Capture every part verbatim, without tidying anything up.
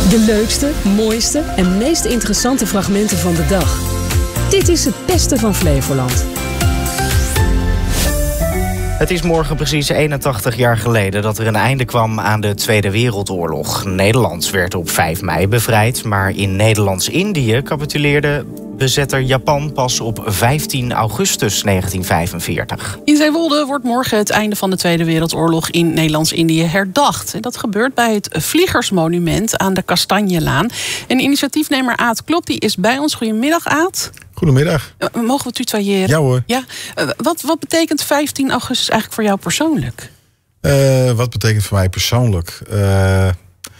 De leukste, mooiste en meest interessante fragmenten van de dag. Dit is het beste van Flevoland. Het is morgen precies eenentachtig jaar geleden dat er een einde kwam aan de Tweede Wereldoorlog. Nederland werd op vijf mei bevrijd, maar in Nederlands-Indië capituleerde bezetter Japan pas op vijftien augustus negentien vijfenveertig. In Zeewolde wordt morgen het einde van de Tweede Wereldoorlog in Nederlands-Indië herdacht. En dat gebeurt bij het Vliegersmonument aan de Kastanjelaan. En initiatiefnemer Aad Klop die is bij ons. Goedemiddag, Aad. Goedemiddag. Uh, mogen we tutoyeren? Ja hoor. Ja? Uh, wat, wat betekent vijftien augustus eigenlijk voor jou persoonlijk? Uh, wat betekent voor mij persoonlijk? Uh,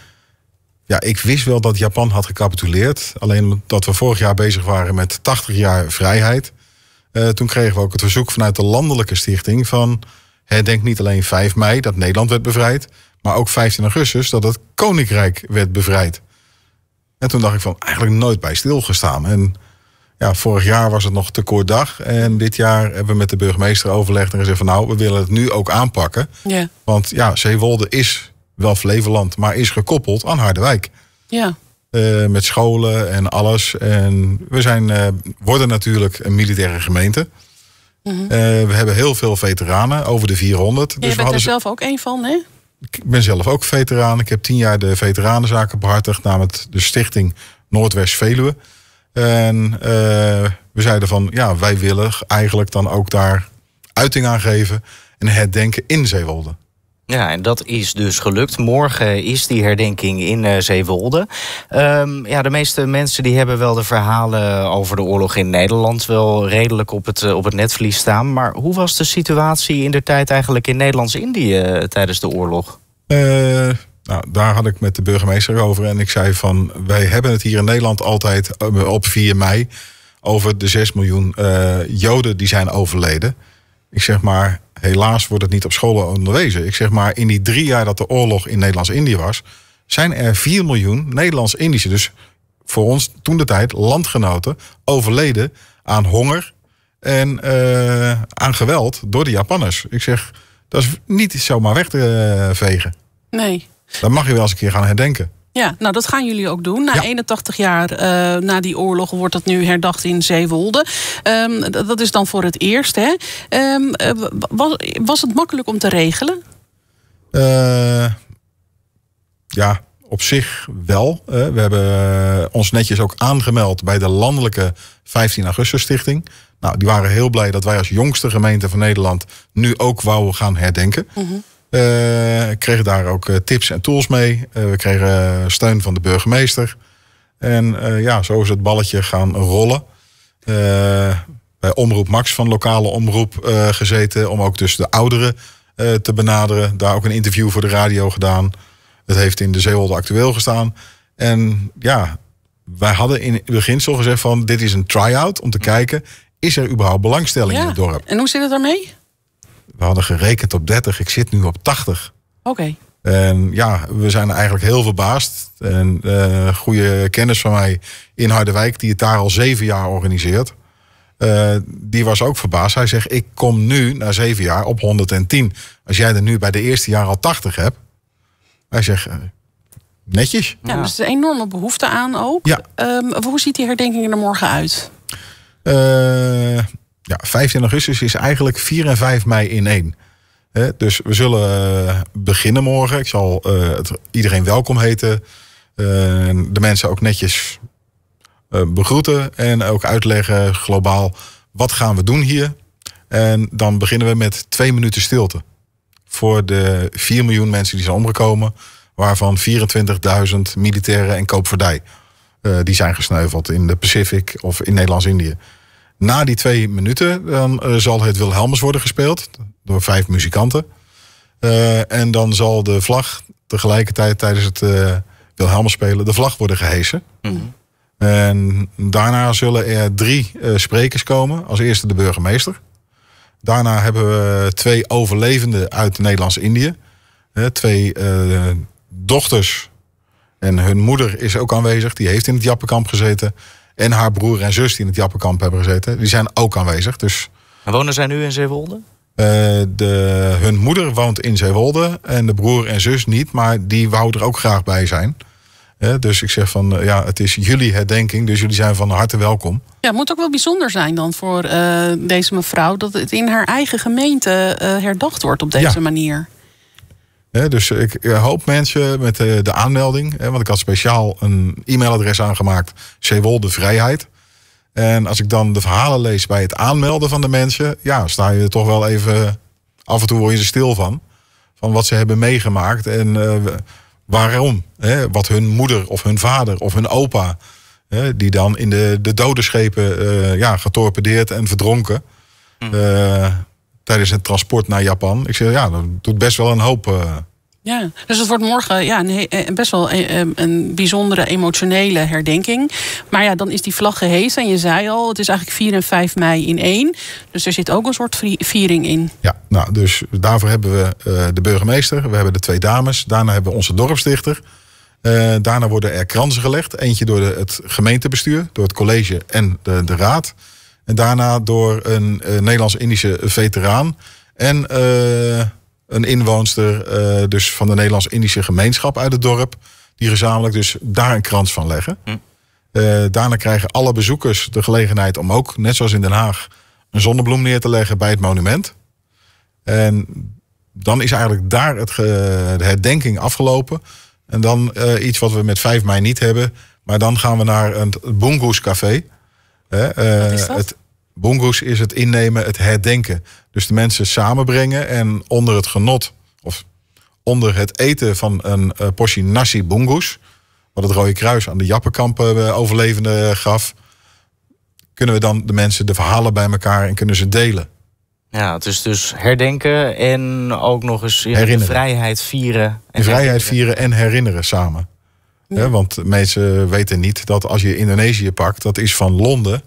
ja, ik wist wel dat Japan had gecapituleerd. Alleen dat we vorig jaar bezig waren met tachtig jaar vrijheid. Uh, toen kregen we ook het verzoek vanuit de landelijke stichting van herdenk niet alleen vijf mei dat Nederland werd bevrijd, maar ook vijftien augustus dat het Koninkrijk werd bevrijd. En toen dacht ik van eigenlijk nooit bij stilgestaan. En ja, vorig jaar was het nog te kort dag. En dit jaar hebben we met de burgemeester overlegd en gezegd van nou, we willen het nu ook aanpakken. Ja. Want ja, Zeewolde is wel Flevoland, maar is gekoppeld aan Harderwijk. Ja. Uh, met scholen en alles. En we zijn, uh, worden natuurlijk een militaire gemeente. Mm-hmm. Uh, we hebben heel veel veteranen, over de vierhonderd. Ja, dus je we bent er hadden... zelf ook één van, hè? Ik ben zelf ook veteraan. Ik heb tien jaar de veteranenzaken behartigd namens de stichting Noordwest Veluwe. En uh, we zeiden van, ja, wij willen eigenlijk dan ook daar uiting aan geven en herdenken in Zeewolde. Ja, en dat is dus gelukt. Morgen is die herdenking in uh, Zeewolde. Um, ja, de meeste mensen die hebben wel de verhalen over de oorlog in Nederland wel redelijk op het, uh, op het netvlies staan. Maar hoe was de situatie in der tijd eigenlijk in Nederlands-Indië uh, tijdens de oorlog? Uh, nou, daar had ik met de burgemeester over en ik zei van, wij hebben het hier in Nederland altijd op vier mei over de zes miljoen uh, Joden die zijn overleden. Ik zeg maar, helaas wordt het niet op scholen onderwezen. Ik zeg maar, in die drie jaar dat de oorlog in Nederlands-Indië was, zijn er vier miljoen Nederlands-Indische, dus voor ons toen de tijd landgenoten, overleden aan honger en uh, aan geweld door de Japanners. Ik zeg, dat is niet zomaar weg te uh, vegen. Nee. Dan mag je wel eens een keer gaan herdenken. Ja, nou dat gaan jullie ook doen. Na ja. eenentachtig jaar uh, na die oorlog wordt dat nu herdacht in Zeewolde. Um, dat is dan voor het eerst, hè? Um, was, was het makkelijk om te regelen? Uh, ja, op zich wel. Uh, we hebben ons netjes ook aangemeld bij de landelijke vijftien augustus stichting. Nou, die waren heel blij dat wij als jongste gemeente van Nederland nu ook wouden gaan herdenken. Uh-huh. Uh, we kregen daar ook uh, tips en tools mee. Uh, we kregen steun van de burgemeester. En uh, ja, zo is het balletje gaan rollen. Uh, bij Omroep Max van lokale omroep uh, gezeten. Om ook dus de ouderen uh, te benaderen. Daar ook een interview voor de radio gedaan. Het heeft in de Zeewolde Actueel gestaan. En ja, wij hadden in het beginsel gezegd van dit is een try-out om te kijken, is er überhaupt belangstelling ja. in het dorp? En hoe zit het daarmee? We hadden gerekend op dertig, ik zit nu op tachtig. Oké. Okay. En ja, we zijn eigenlijk heel verbaasd. En uh, goede kennis van mij in Harderwijk, die het daar al zeven jaar organiseert, Uh, die was ook verbaasd. Hij zegt, ik kom nu na zeven jaar op honderdtien. Als jij er nu bij de eerste jaar al tachtig hebt. Hij zegt, uh, netjes. Ja, dus er is een enorme behoefte aan ook. Ja. Um, hoe ziet die herdenking er morgen uit? Uh, ja, vijftien augustus is eigenlijk vier en vijf mei in één. He, dus we zullen uh, beginnen morgen. Ik zal uh, het, iedereen welkom heten. Uh, de mensen ook netjes uh, begroeten. En ook uitleggen globaal, wat gaan we doen hier? En dan beginnen we met twee minuten stilte. Voor de vier miljoen mensen die zijn omgekomen. Waarvan vierentwintigduizend militairen en koopvaardij. Uh, die zijn gesneuveld in de Pacific of in Nederlands-Indië. Na die twee minuten dan, uh, zal het Wilhelmus worden gespeeld. Door vijf muzikanten. Uh, en dan zal de vlag tegelijkertijd tijdens het uh, Wilhelmus spelen de vlag worden gehesen. Mm-hmm. En daarna zullen er drie uh, sprekers komen. Als eerste de burgemeester. Daarna hebben we twee overlevenden uit Nederlands-Indië. Uh, twee uh, dochters. En hun moeder is ook aanwezig. Die heeft in het Jappenkamp gezeten. En haar broer en zus die in het Jappenkamp hebben gezeten. Die zijn ook aanwezig. Dus, en wonen zij nu in Zeewolde? Uh, de, hun moeder woont in Zeewolde. En de broer en zus niet. Maar die wou er ook graag bij zijn. Hè, dus ik zeg van, uh, ja, het is jullie herdenking, dus jullie zijn van harte welkom. Ja, het moet ook wel bijzonder zijn dan voor uh, deze mevrouw dat het in haar eigen gemeente uh, herdacht wordt op deze ja. manier. He, dus ik hoop mensen met de, de aanmelding, he, want ik had speciaal een e-mailadres aangemaakt, Zeewolde Vrijheid. En als ik dan de verhalen lees bij het aanmelden van de mensen, ja, sta je er toch wel even, af en toe word je er stil van. Van wat ze hebben meegemaakt en uh, waarom. He, wat hun moeder of hun vader of hun opa, he, die dan in de, de dodenschepen uh, ja, getorpedeerd en verdronken. Hm. Uh, tijdens het transport naar Japan. Ik zeg, ja, dat doet best wel een hoop. Uh. Ja, dus het wordt morgen ja, een, best wel een, een bijzondere emotionele herdenking. Maar ja, dan is die vlag gehezen. En je zei al, het is eigenlijk vier en vijf mei in één. Dus er zit ook een soort viering in. Ja, nou, dus daarvoor hebben we uh, de burgemeester. We hebben de twee dames. Daarna hebben we onze dorpsdichter. Uh, daarna worden er kransen gelegd. Eentje door de, het gemeentebestuur, door het college en de, de raad. En daarna door een uh, Nederlands-Indische veteraan. En uh, een inwoonster uh, dus van de Nederlands-Indische gemeenschap uit het dorp. Die gezamenlijk dus daar een krans van leggen. Hm. Uh, daarna krijgen alle bezoekers de gelegenheid om ook, net zoals in Den Haag, een zonnebloem neer te leggen bij het monument. En dan is eigenlijk daar het ge, de herdenking afgelopen. En dan uh, iets wat we met vijf mei niet hebben. Maar dan gaan we naar een Bungoes Café. Uh, Wat is dat? Het Bungoes is het innemen, het herdenken. Dus de mensen samenbrengen en onder het genot, of onder het eten van een uh, portie nasi bungoes, wat het Rode Kruis aan de Jappenkampen uh, overlevenden gaf, kunnen we dan de mensen de verhalen bij elkaar en kunnen ze delen. Ja, het is dus herdenken en ook nog eens ja, de vrijheid vieren. En de vrijheid vieren en herinneren samen. Ja. He, want mensen weten niet dat als je Indonesië pakt, dat is van Londen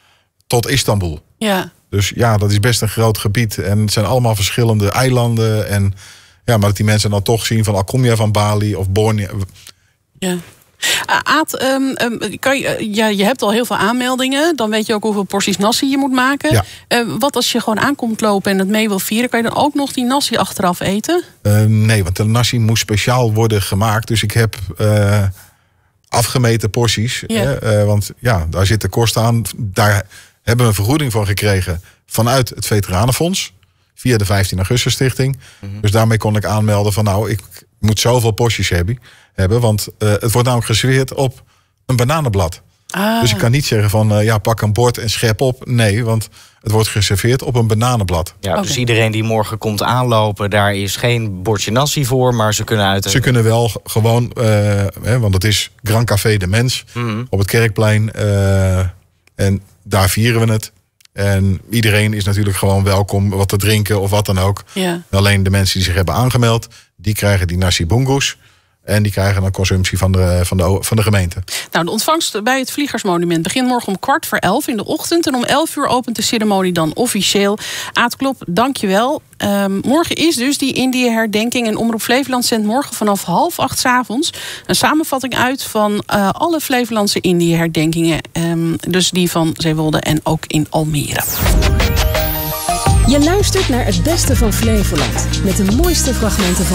tot Istanbul. Ja. Dus ja, dat is best een groot gebied. En het zijn allemaal verschillende eilanden. En ja, maar dat die mensen dan toch zien van, al kom je van Bali of Borneo. Ja. Uh, Aad, um, um, kan je, uh, ja, je hebt al heel veel aanmeldingen. Dan weet je ook hoeveel porties nasi je moet maken. Ja. Uh, wat als je gewoon aankomt lopen en het mee wil vieren, kan je dan ook nog die nasi achteraf eten? Uh, nee, want de nasi moest speciaal worden gemaakt. Dus ik heb uh, afgemeten porties. Ja. Hè, uh, want ja, daar zit de kost aan. Daar hebben we een vergoeding van gekregen vanuit het Veteranenfonds. Via de vijftien augustus Stichting. Mm-hmm. Dus daarmee kon ik aanmelden van, nou, ik moet zoveel porties hebben. hebben want uh, het wordt namelijk geserveerd op een bananenblad. Ah. Dus ik kan niet zeggen van, uh, ja, pak een bord en schep op. Nee, want het wordt geserveerd op een bananenblad. Ja, okay. Dus iedereen die morgen komt aanlopen, daar is geen bordje nasi voor, maar ze kunnen uit... Ze kunnen wel gewoon, uh, hè, want het is Grand Café de Mens, mm-hmm. op het Kerkplein. Uh, en daar vieren we het. En iedereen is natuurlijk gewoon welkom wat te drinken of wat dan ook. Ja. Alleen de mensen die zich hebben aangemeld, die krijgen die nasi bungoes. En die krijgen een consumptie van de, van, de, van de gemeente. Nou, de ontvangst bij het Vliegersmonument begint morgen om kwart voor elf in de ochtend. En om elf uur opent de ceremonie dan officieel. Aad Klop, dank je wel. Um, morgen is dus die Indië-herdenking. En Omroep Flevoland zendt morgen vanaf half acht 's avonds een samenvatting uit van uh, alle Flevolandse Indië-herdenkingen. Um, dus die van Zeewolde en ook in Almere. Je luistert naar het beste van Flevoland. Met de mooiste fragmenten van